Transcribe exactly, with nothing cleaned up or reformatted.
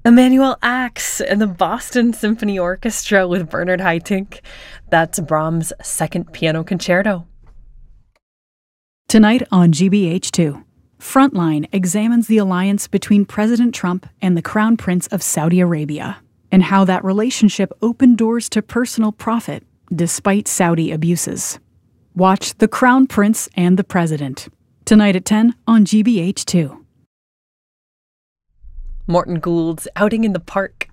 Emanuel Ax and the Boston Symphony Orchestra with Bernard Haitink. That's Brahms' Second Piano Concerto. Tonight on G B H two, Frontline examines the alliance between President Trump and the Crown Prince of Saudi Arabia, and how that relationship opened doors to personal profit despite Saudi abuses. Watch The Crown Prince and the President, tonight at ten on G B H two. Morton Gould's Outing in the Park.